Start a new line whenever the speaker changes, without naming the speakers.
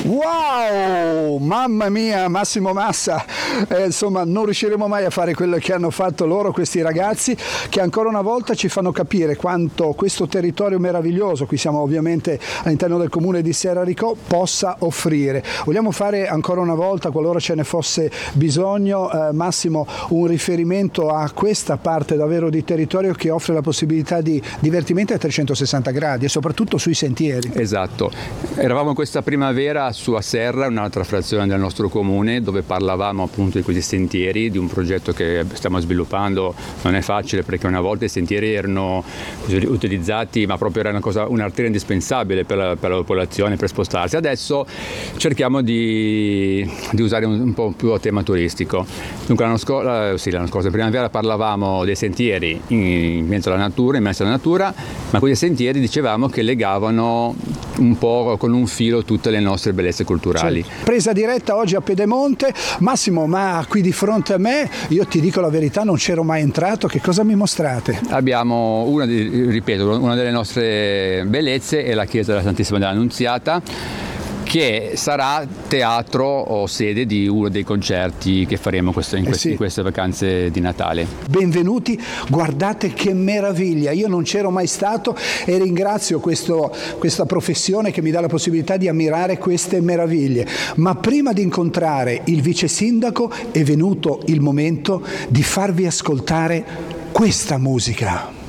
Wow, mamma mia, Massimo Massa, insomma non riusciremo mai a fare quello che hanno fatto loro, questi ragazzi, che ancora una volta ci fanno capire quanto questo territorio meraviglioso, qui siamo ovviamente all'interno del comune di Serrarico, possa offrire. Vogliamo fare ancora una volta, qualora ce ne fosse bisogno, Massimo, un riferimento a questa parte davvero di territorio che offre la possibilità di divertimento a 360 gradi e soprattutto sui sentieri.
Esatto, eravamo questa primavera su Aserra, un'altra frazione del nostro comune, dove parlavamo appunto di questi sentieri, di un progetto che stiamo sviluppando. Non è facile perché una volta i sentieri erano utilizzati, ma proprio era un'arteria indispensabile per la popolazione per spostarsi. Adesso cerchiamo di usare un po' più a tema turistico. Dunque l'anno scorso in primavera parlavamo dei sentieri in mezzo alla natura, immersi alla natura, ma questi sentieri dicevamo che legavano un po' con un filo tutte le nostre bellezze culturali.
Certo. Presa diretta oggi a Pedemonte. Massimo, ma qui di fronte a me, io ti dico la verità, non c'ero mai entrato, che cosa mi mostrate?
Abbiamo una delle nostre bellezze è la chiesa della Santissima dell'Annunziata, che sarà teatro o sede di uno dei concerti che faremo in queste vacanze di Natale.
Benvenuti, guardate che meraviglia, io non c'ero mai stato e ringrazio questa professione che mi dà la possibilità di ammirare queste meraviglie, ma prima di incontrare il vice sindaco è venuto il momento di farvi ascoltare questa musica.